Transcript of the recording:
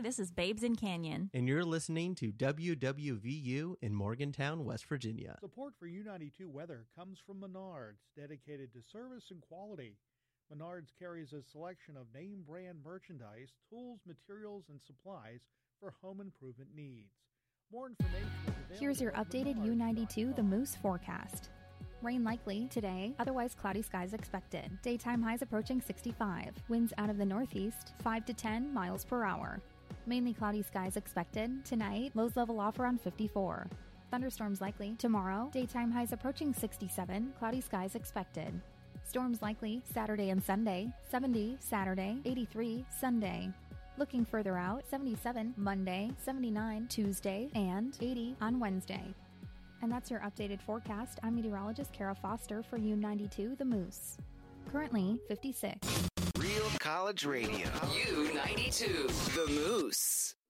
Hey, this is Babes in Canyon. And you're listening to WWVU in Morgantown, West Virginia. Support for U92 Weather comes from Menards, dedicated to service and quality. Menards carries a selection of name brand merchandise, tools, materials, and supplies for home improvement needs. More information is available. Here's your updated U92 The Moose forecast. Rain likely today, otherwise cloudy skies expected. Daytime highs approaching 65. Winds out of the northeast, 5 to 10 miles per hour. Mainly cloudy skies expected. Tonight, lows level off around 54. Thunderstorms likely tomorrow. Daytime highs approaching 67. Cloudy skies expected. Storms likely Saturday and Sunday. 70 Saturday, 83 Sunday. Looking further out, 77 Monday, 79 Tuesday, and 80 on Wednesday. And that's your updated forecast. I'm meteorologist Kara Foster for U92 The Moose. Currently 56. Real College Radio. U92 The Moose.